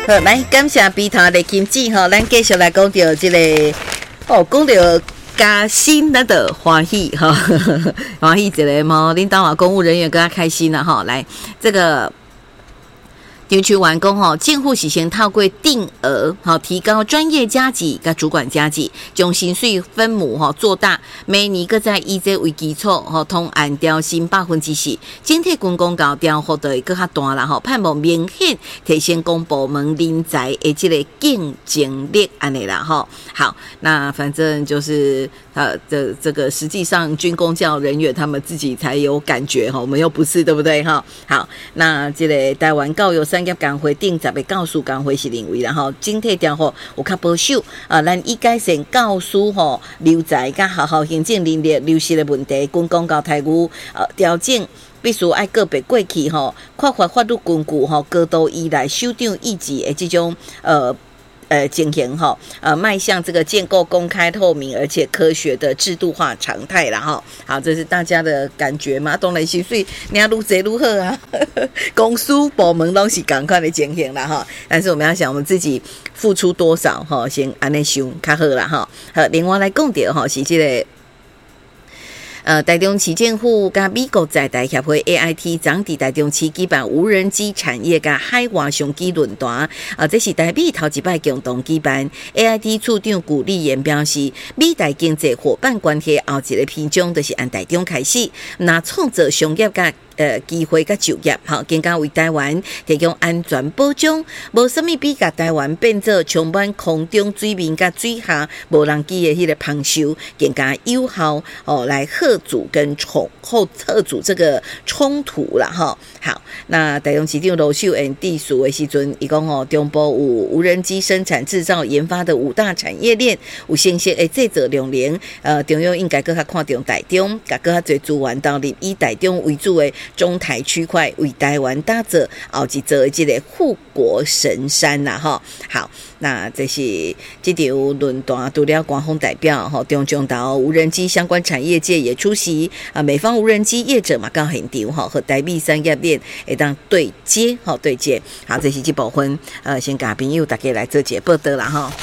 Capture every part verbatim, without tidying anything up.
好，来感谢鼻头的金子吼，咱继续来讲到这个哦，讲到加薪咱的欢喜哈，欢喜一个嘛，领导啊，公务人员跟他开心了哈。来，这个。丢去完工吼，建户是先透过定额好提高专业加级跟主管加级，将薪水分母吼做大，每年搁在以这为基础吼，通按调薪百分之四，整体军工高调获得搁较大啦吼，盼望明显提升公部门人才的这个竞争力安尼啦吼。好，那反正就是呃这这个实际上军公教人员他们自己才有感觉哈，我们又不是对不对哈？好，那这个台湾教育产业工会顶十个教师工会是认为啦吼，整体调吼有较保守啊，咱以改善教师吼留才甲学校行政能力流失的问题，军公教台语呃调整。必须爱个别过去吼，缺乏法律根据吼，高度依赖首长意志的这种呃。呃，经营哈，呃，迈向这个建构公开透明而且科学的制度化常态啦哈。好，这是大家的感觉嘛。当然，薪水你要愈侪愈好啊，公司部门都是赶快的经营啦哈。但是我们要想，我们自己付出多少哈，先安尼想较好啦哈。好，另外来讲到哈是这个。呃，台中市政府甲美国在台协会 A I T 长伫台中市举办无人机产业甲海外商机论坛，啊，这是台美头一摆共同举办。A I T 处长古立言表示，美台经济伙伴关系后一个篇章就是按台中开始，那创造商业甲。呃，机会甲就业，吼，更加为台湾提供安全保障，无什么比甲台湾变做充满空中水面甲水下无人机的迄个防守，更加有效哦，来吓阻跟冲后吓阻这个冲突啦，哈。好，那台中市长罗秀燕地属的时阵，伊讲哦，中部有无人机生产、制造、研发的五大产业链，有成熟的制造量能，呃，中央应该更较看重台中，甲更较侪资源投入以台中为主的。中台区块为台湾打造后一座这个护国神山啦哈。好，那这是这场论坛除了官方代表哈，中中岛无人机相关产业界也出席啊，美方无人机业者嘛到现场哈，和台美产业链会当对接哈对接。好，这是这部分呃，先甲朋友大家来做节报道啦哈。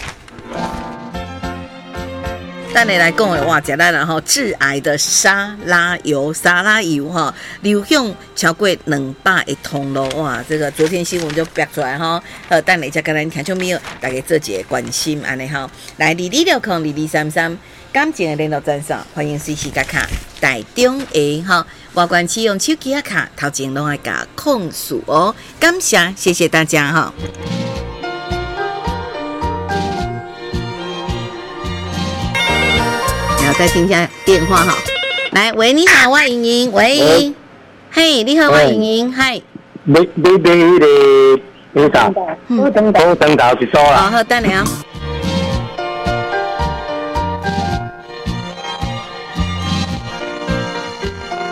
等下来讲的话，食咱然后致癌的沙拉油，沙拉油哈，流向超过两百个通路哇！这个昨天新闻就爆出来哈。呃，等下再跟咱听众朋友大家做一个关心安尼哈。来，二二六空二二三三，感情的联络专线，欢迎随时甲卡台中的哈，外观启用手机啊卡，头前拢爱甲控诉哦。感谢，谢谢大家哈。再听一下电话哈，来，喂，你好，我莹莹，喂，嘿，你好，我莹莹，嗨， 你你你迄个那啥，高登高登岛一组啦， 好，好，等下。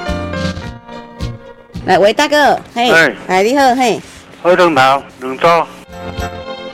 来，喂，大哥，嘿，哎，你好，嘿， 高登岛两组。